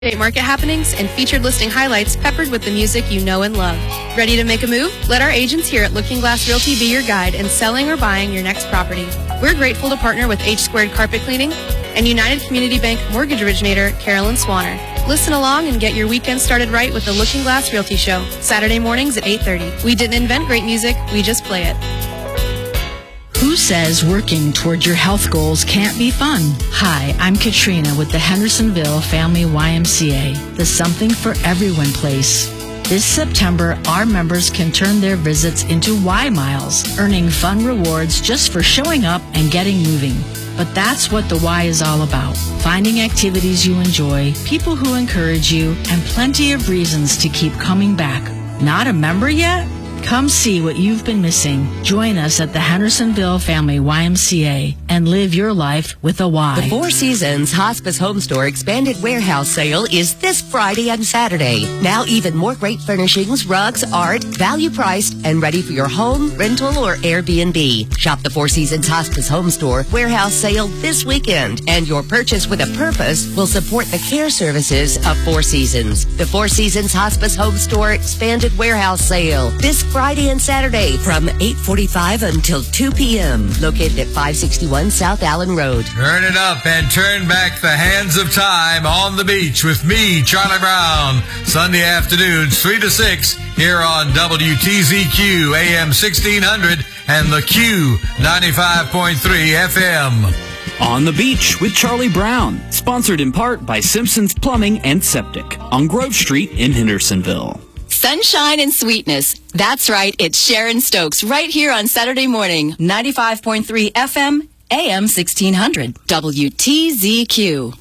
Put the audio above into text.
Day market happenings and featured listing highlights peppered with the music you know and love. Ready to make a move? Let our agents here at Looking Glass Realty be your guide in selling or buying your next property. We're grateful to partner with H Squared Carpet Cleaning and United Community Bank mortgage originator Carolyn Swanner. Listen along and get your weekend started right with the Looking Glass Realty Show, Saturday mornings at 8:30. We didn't invent great music, we just play it. Who says working toward your health goals can't be fun? Hi, I'm Katrina with the Hendersonville Family YMCA, the Something for Everyone place. This September, our members can turn their visits into Y Miles, earning fun rewards just for showing up and getting moving. But that's what the Y is all about. Finding activities you enjoy, people who encourage you, and plenty of reasons to keep coming back. Not a member yet? Come see what you've been missing. Join us at the Hendersonville Family YMCA and live your life with a Y. The Four Seasons Hospice Home Store Expanded Warehouse Sale is this Friday and Saturday. Now even more great furnishings, rugs, art, value priced, and ready for your home, rental, or Airbnb. Shop the Four Seasons Hospice Home Store Warehouse Sale this weekend, and your purchase with a purpose will support the care services of Four Seasons. The Four Seasons Hospice Home Store Expanded Warehouse Sale this Friday and Saturday from 8:45 until 2 p.m. Located at 561 South Allen Road. Turn it up and turn back the hands of time on the beach with me, Charlie Brown. Sunday afternoons, 3 to 6, here on WTZQ AM 1600 and the Q 95.3 FM. On the Beach with Charlie Brown, sponsored in part by Simpson's Plumbing and Septic on Grove Street in Hendersonville. Sunshine and sweetness. That's right. It's Sharon Stokes right here on Saturday morning. 95.3 FM, AM 1600. WTZQ.